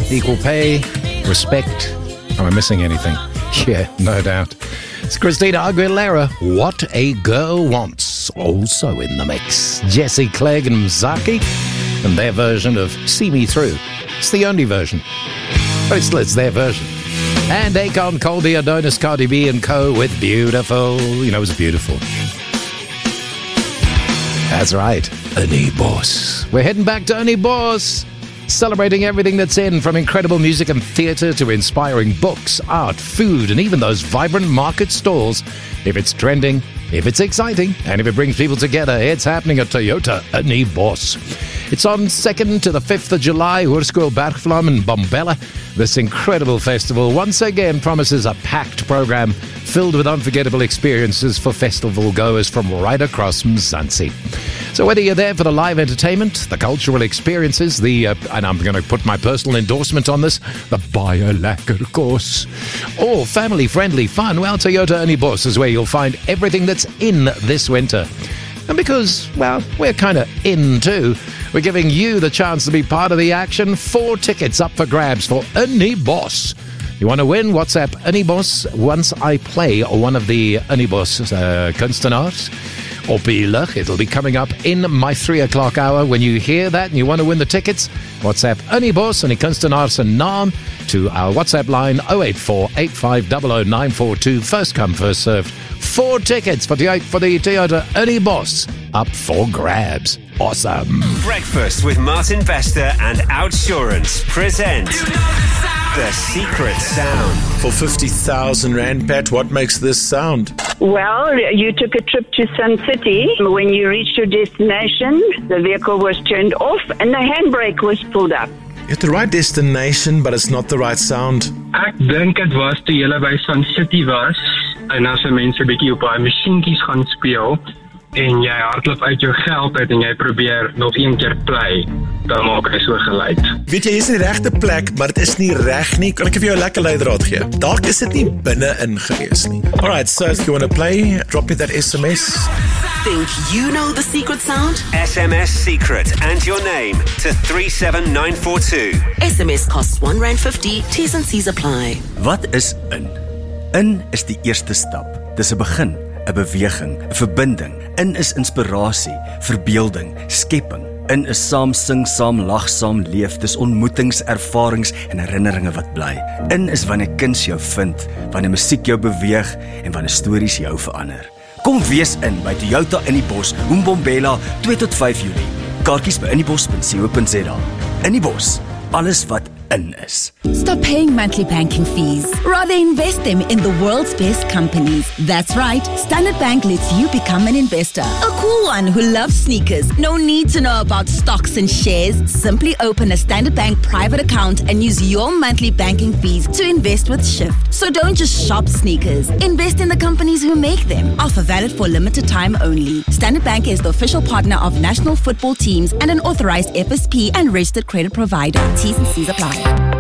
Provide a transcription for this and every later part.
equal pay, respect. Am I missing anything? Yeah, no doubt. It's Christina Aguilera, What a Girl Wants, also in the mix. Jesse Clegg and Mzaki, and their version of See Me Through. It's the only version, but it's their version. And Akon, Colby, Adonis, Cardi B and Co. with Beautiful. You know, it was beautiful. That's right, Ernie Boss. We're heading back to Ernie Boss. Celebrating everything that's in, from incredible music and theatre to inspiring books, art, food, and even those vibrant market stalls. If it's trending, if it's exciting, and if it brings people together, it's happening at Toyota Ernie Boss. It's on 2nd to the 5th of July, Hoërskool Bergvlam in Bombella. This incredible festival once again promises a packed program filled with unforgettable experiences for festival goers from right across Mzansi. So whether you're there for the live entertainment, the cultural experiences, and I'm going to put my personal endorsement on this, the baie lekker course, or family-friendly fun, well, Toyota Ernie Boss is where you'll find everything that's in this winter. And because, well, we're kind of in too, we're giving you the chance to be part of the action. 4 tickets up for grabs for Ernie Boss. You want to win? WhatsApp Ernie Boss once I play one of the Ernie Boss kunstenaars. Op die lig. It'll be coming up in my 3 o'clock hour. When you hear that and you want to win the tickets, WhatsApp Ernie Boss en die kunstenaar se naam to our WhatsApp line 084-8500942. First come, first served. 4 tickets for the Toyota Ernie Boss up for grabs. Awesome. Breakfast with Martin Bester and Outsurance present The Secret Sound. For 50,000 Rand, Pat, what makes this sound? Well, you took a trip to Sun City. When you reached your destination, the vehicle was turned off and the handbrake was pulled up. You have the right destination, but it's not the right sound. Ek dink dit was toe julle by Sun City was en as mense 'n bietjie op daai masjienkies gaan speel en jy hardloop uit jou geld uit en jy probeer nog een keer play, dan maak hy so geluid. Weet jy, hier is die regte plek, maar dit is nie reg nie. Kan ek vir jou 'n lekker leidraad gee? Dalk is dit nie binne-in gewees nie. Alright, so if you want to play, drop me that SMS. Think you know the secret sound? SMS secret and your name to 37942. SMS costs R1.50. T's and C's apply. Wat is in? In is die eerste stap. Dis 'n begin, 'n beweging, 'n verbinding. In is inspirasie, verbeelding, skepping. In is saam sing, saam lag, saam leef. Dis ontmoetings, ervarings en herinneringe wat bly. In is wanneer kuns jou vind, wanneer musiek jou beweeg en wanneer stories jou verander. Kom wees in by Toyota Ernie Boss, Mbombela, 2 tot 5 Julie. Kaartjies by erniebos.co.za. Ernie Boss, alles wat in is. Stop paying monthly banking fees. Rather invest them in the world's best companies. That's right. Standard Bank lets you become an investor. A cool one who loves sneakers. No need to know about stocks and shares. Simply open a Standard Bank private account and use your monthly banking fees to invest with Shift. So don't just shop sneakers. Invest in the companies who make them. Offer valid for limited time only. Standard Bank is the official partner of national football teams and an authorized FSP and registered credit provider. T's and C's apply.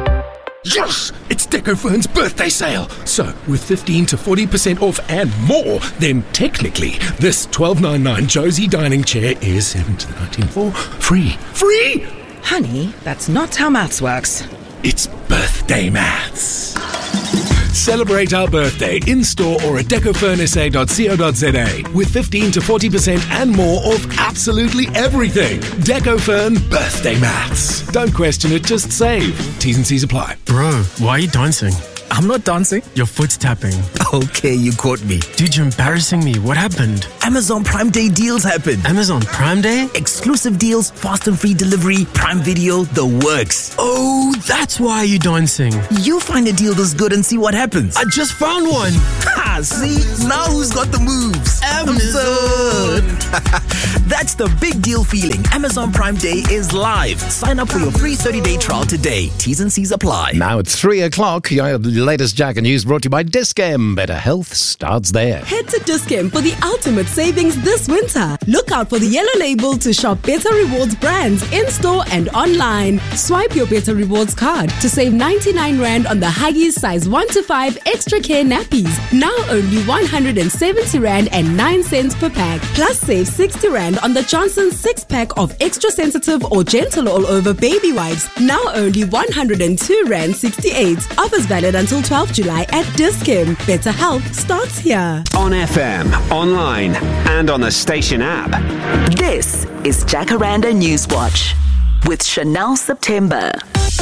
Yes! It's Decofern's birthday sale. So, with 15 to 40% off and more, then technically, this $12.99 Josie dining chair is $17.19 for free. Free! Honey, that's not how maths works. It's birthday maths. Celebrate our birthday in-store or at decofurnsa.co.za with 15 to 40% and more off absolutely everything. Decofern birthday maths. Don't question it, just save. T's and C's apply. Bro, why are you dancing? I'm not dancing. Your foot's tapping. Okay, you caught me. Dude, you're embarrassing me. What happened? Amazon Prime Day deals happened. Amazon Prime Day? Exclusive deals, fast and free delivery, Prime Video, the works. Oh, that's why you're dancing. You find a deal this good and see what happens. I just found one. Ha, see? Now who's got the moves? Amazon. That's the big deal feeling. Amazon Prime Day is live. Sign up for your free 30-day trial today. T's and C's apply. Now it's 3 o'clock. The latest Jacker News brought to you by Dis-Chem. Better health starts there. Head to Dis-Chem for the ultimate savings this winter. Look out for the yellow label to shop Better Rewards brands in-store and online. Swipe your Better Rewards card to save 99 Rand on the Huggies size 1 to 5 extra care nappies. Now only 170 Rand and 9 cents per pack. Plus save 60 Rand on the Johnson 6-pack of extra sensitive or gentle all-over baby wipes. Now only 102 Rand 68. Offers valid until 12 July at Dis-Chem. Better health starts here. On FM, online, and on the station app. This is Jacaranda Newswatch with Chanel September.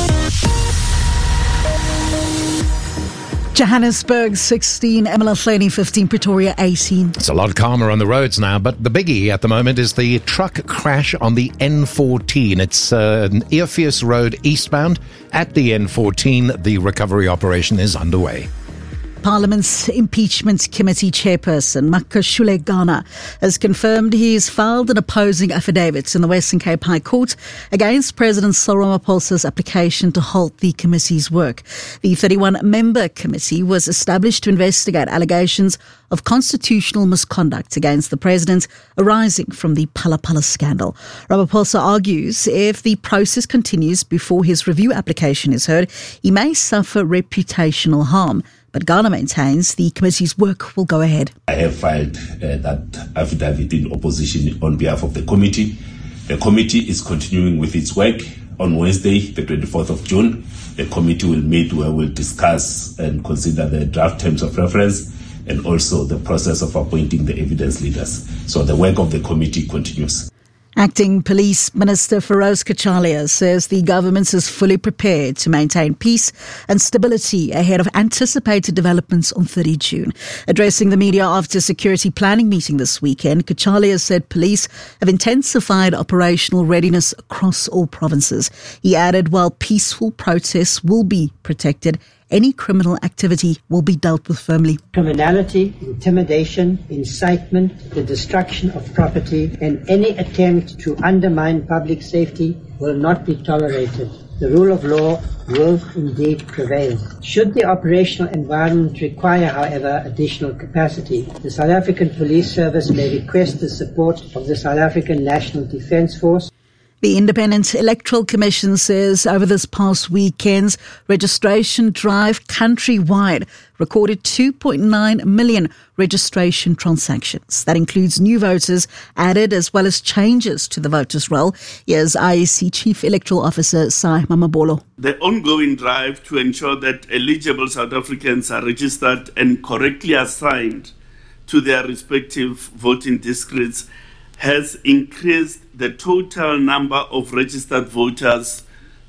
Johannesburg 16, Emalahlenny 15, Pretoria 18. It's a lot calmer on the roads now, but the biggie at the moment is the truck crash on the N14. It's an Earfierce Road eastbound. At the N14, the recovery operation is underway. Parliament's Impeachment Committee Chairperson, Makashule Ghana, has confirmed he's filed an opposing affidavit in the Western Cape High Court against President Cyril Ramaphosa's application to halt the committee's work. The 31-member committee was established to investigate allegations of constitutional misconduct against the president arising from the Phala Phala scandal. Ramaphosa argues if the process continues before his review application is heard, he may suffer reputational harm. But Ghana maintains the committee's work will go ahead. I have filed that affidavit in opposition on behalf of the committee. The committee is continuing with its work. On Wednesday, the 24th of June, the committee will meet where we'll discuss and consider the draft terms of reference and also the process of appointing the evidence leaders. So the work of the committee continues. Acting Police Minister Feroz Kachalia says the government is fully prepared to maintain peace and stability ahead of anticipated developments on 30 June. Addressing the media after a security planning meeting this weekend, Kachalia said police have intensified operational readiness across all provinces. He added while peaceful protests will be protected, any criminal activity will be dealt with firmly. Criminality, intimidation, incitement, the destruction of property, and any attempt to undermine public safety will not be tolerated. The rule of law will indeed prevail. Should the operational environment require, however, additional capacity, the South African Police Service may request the support of the South African National Defence Force. The Independent Electoral Commission says over this past weekend's registration drive countrywide recorded 2.9 million registration transactions. That includes new voters added as well as changes to the voters' roll. Here's IEC Chief Electoral Officer Sai Mamabolo. The ongoing drive to ensure that eligible South Africans are registered and correctly assigned to their respective voting districts has increased the total number of registered voters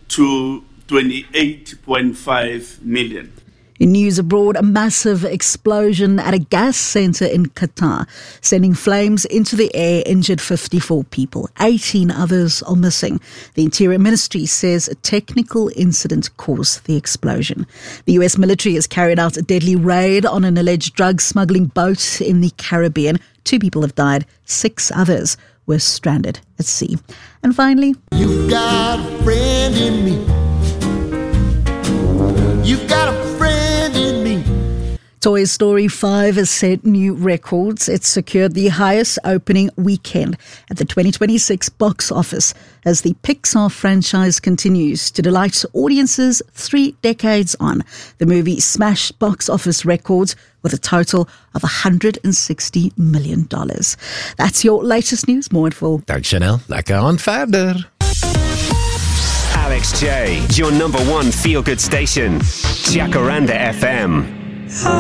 to 28.5 million. In news abroad, a massive explosion at a gas centre in Qatar, sending flames into the air, injured 54 people. 18 others are missing. The Interior Ministry says a technical incident caused the explosion. The US military has carried out a deadly raid on an alleged drug smuggling boat in the Caribbean. 2 people have died, 6 others were stranded at sea. And finally, you've got a friend in me. You've got a friend in me. Toy Story 5 has set new records. It secured the highest opening weekend at the 2026 box office as the Pixar franchise continues to delight audiences 3 decades on. The movie smashed box office records with a total of $160 million. That's your latest news. More info. Dank Chanel. Lekker aan verder. Alex J, your number one feel-good station. Jacaranda FM.